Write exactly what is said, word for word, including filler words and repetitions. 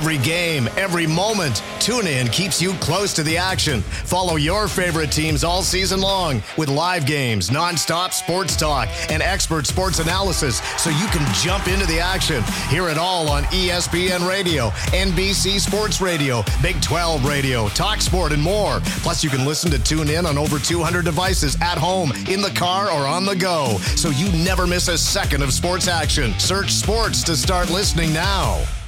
Every game, every moment, TuneIn keeps you close to the action. Follow your favorite teams all season long with live games, nonstop sports talk, and expert sports analysis so you can jump into the action. Hear it all on E S P N Radio, N B C Sports Radio, Big twelve Radio, TalkSport, and more. Plus, you can listen to TuneIn on over two hundred devices at home, in the car, or on the go, so you never miss a second of sports action. Search sports to start listening now.